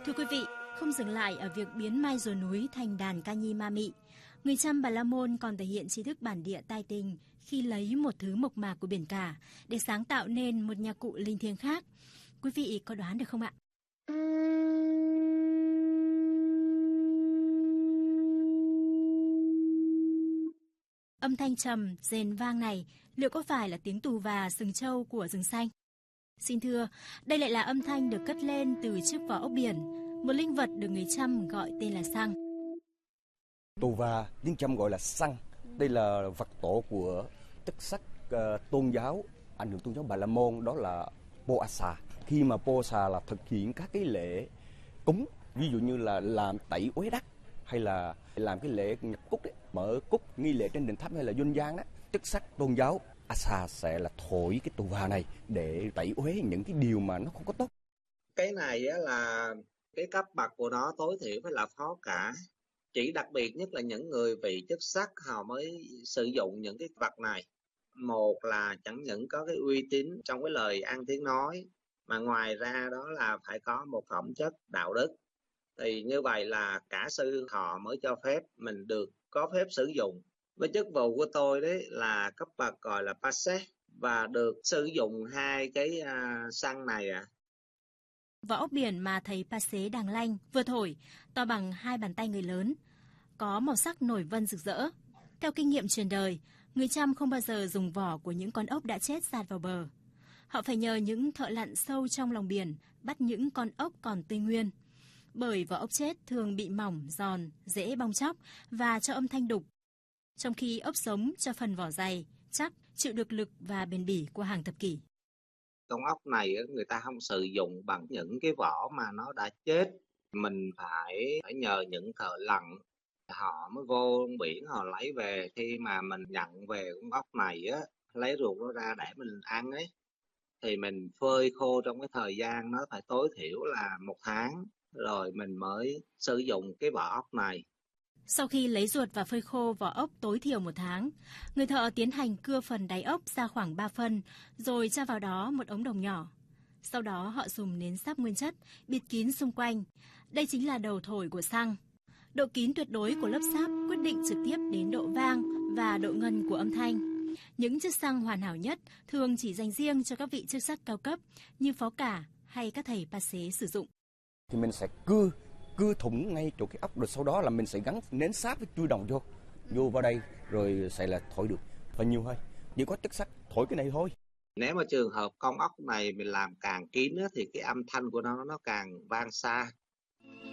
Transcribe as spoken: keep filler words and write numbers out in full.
Thưa quý vị, không dừng lại ở việc biến mai rùa núi thành đàn ca nhi ma mị, người Chăm Bà La Môn còn thể hiện trí thức bản địa tài tình khi lấy một thứ mộc mạc của biển cả để sáng tạo nên một nhạc cụ linh thiêng khác. Quý vị có đoán được không ạ? Âm thanh trầm, rền vang này liệu có phải là tiếng tù và sừng trâu của rừng xanh? Xin thưa, đây lại là âm thanh được cất lên từ chiếc vỏ ốc biển, một linh vật được người Chăm gọi tên là Xăng. Tù và tiếng Chăm gọi là Xăng. Đây là vật tổ của chức sắc uh, tôn giáo, ảnh hưởng tôn giáo Bà La Môn, đó là Po Asa. Khi mà Po Asa là thực hiện các cái lễ cúng, ví dụ như là làm tẩy uế đất hay là làm cái lễ nhập cúc đấy, mở cúc nghi lễ trên đền tháp hay là dân gian đó, chức sắc tôn giáo Asa sẽ là thổi cái tù và này để tẩy uế những cái điều mà nó không có tốt. Cái này á là cái cấp bậc của nó tối thiểu phải là phó cả. Chỉ đặc biệt nhất là những người vị chức sắc họ mới sử dụng những cái vật này. Một là chẳng những có cái uy tín trong cái lời ăn tiếng nói, mà ngoài ra đó là phải có một phẩm chất đạo đức. Thì như vậy là cả sư họ mới cho phép mình được có phép sử dụng. Với chức vụ của tôi đấy là cấp bậc gọi là Passe và được sử dụng hai cái uh, xăng này ạ. À. Vỏ ốc biển mà thầy Passe đang lanh vừa thổi to bằng hai bàn tay người lớn, có màu sắc nổi vân rực rỡ. Theo kinh nghiệm truyền đời, người Chăm không bao giờ dùng vỏ của những con ốc đã chết dạt vào bờ. Họ phải nhờ những thợ lặn sâu trong lòng biển bắt những con ốc còn tươi nguyên. Bởi vỏ ốc chết thường bị mỏng, giòn, dễ bong chóc và cho âm thanh đục. Trong khi ốc sống cho phần vỏ dày, chắc, chịu được lực và bền bỉ qua hàng thập kỷ. Con ốc này người ta không sử dụng bằng những cái vỏ mà nó đã chết. Mình phải, phải nhờ những thợ lặn, họ mới vô biển họ lấy về. Khi mà mình nhận về con ốc này á, lấy ruột nó ra để mình ăn ấy, thì mình phơi khô trong cái thời gian nó phải tối thiểu là một tháng, rồi mình mới sử dụng cái vỏ ốc này. Sau khi lấy ruột và phơi khô vỏ ốc tối thiểu một tháng, người thợ tiến hành cưa phần đáy ốc ra khoảng ba phân, rồi cho vào đó một ống đồng nhỏ. Sau đó họ dùng nến sáp nguyên chất, bịt kín xung quanh. Đây chính là đầu thổi của xăng. Độ kín tuyệt đối của lớp sáp quyết định trực tiếp đến độ vang và độ ngân của âm thanh. Những chiếc xăng hoàn hảo nhất thường chỉ dành riêng cho các vị chức sắc cao cấp như phó cả hay các thầy Passe sử dụng. Thì mình sẽ cưa cưa thủng ngay chỗ cái ốc, rồi sau đó là mình sẽ gắn nến sáp với chui đồng vô vô vào đây rồi sẽ là thổi được. Và nhiều hơn, chỉ có chức sắc thổi cái này thôi. Nếu mà trường hợp con ốc này mình làm càng kín á, thì cái âm thanh của nó nó càng vang xa.